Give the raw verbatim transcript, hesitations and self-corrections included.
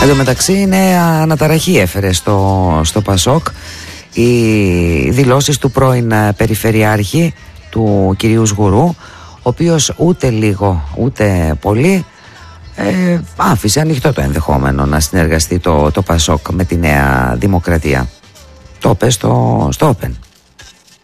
Εν τω μεταξύ νέα αναταραχή έφερε στο, στο Πασόκ οι δηλώσεις του πρώην Περιφερειάρχη, του κυρίου Σγουρού, ο οποίος ούτε λίγο ούτε πολύ ε, άφησε ανοιχτό το ενδεχόμενο να συνεργαστεί το, το Πασόκ με τη Νέα Δημοκρατία. Το είπε στο, στο Open.